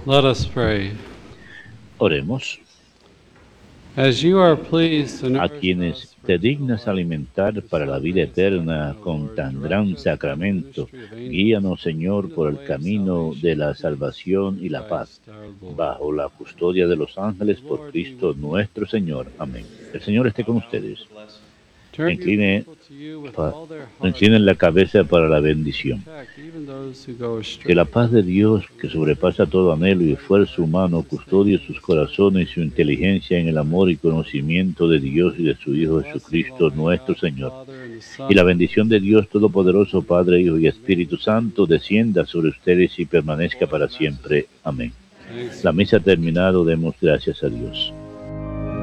Let us pray. Oremos. As you are pleased to A nourish quienes us for te eternal dignas life alimentar with para la vida sacraments eterna divine, O con Lord, tan direct gran us by the sacramento, ministry of angels guíanos, Señor, into the por el way of camino de salvation la and peace salvación through y la paz, Christ our Lord. bajo la custodia de los ángeles, The por Lord be Cristo with you. nuestro Señor. Amén. El Señor esté con ustedes. Turn your Incline, people to you with pa- all their heart, inclinen la cabeza para la bendición. protect even those who go Que la astray. paz de Dios, que sobrepasa todo anhelo y esfuerzo humano, custodie sus corazones y su inteligencia en el amor y conocimiento de Dios y de su Hijo Jesucristo, nuestro Señor. Y la bendición de Dios Todopoderoso, Padre, Hijo y Espíritu Santo, descienda sobre ustedes y permanezca para siempre. Amén. La misa ha terminado, demos gracias a Dios.